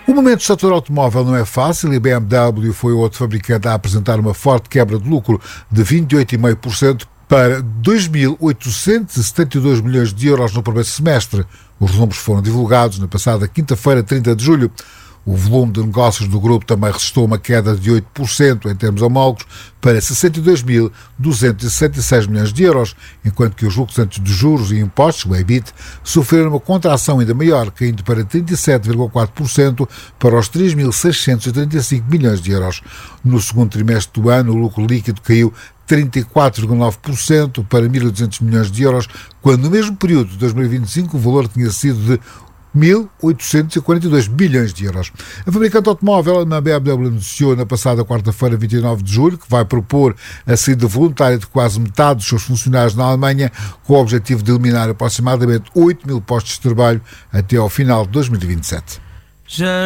O momento do setor automóvel não é fácil e a BMW foi o outro fabricante a apresentar uma forte quebra de lucro de 28,5% para 2.872 milhões de euros no primeiro semestre. Os números foram divulgados na passada quinta-feira, 30 de julho. O volume de negócios do grupo também registrou uma queda de 8% em termos homólogos para 62.266 milhões de euros, enquanto que os lucros antes de juros e impostos, o EBIT, sofreram uma contração ainda maior, caindo para 37,4% para os 3.635 milhões de euros. No segundo trimestre do ano, o lucro líquido caiu 34,9% para 1.800 milhões de euros, quando no mesmo período de 2025 o valor tinha sido de 1.842 bilhões de euros. A fabricante automóvel, a BMW, anunciou na passada quarta-feira, 29 de julho, que vai propor a saída voluntária de quase metade dos seus funcionários na Alemanha, com o objetivo de eliminar aproximadamente 8 mil postos de trabalho até ao final de 2027.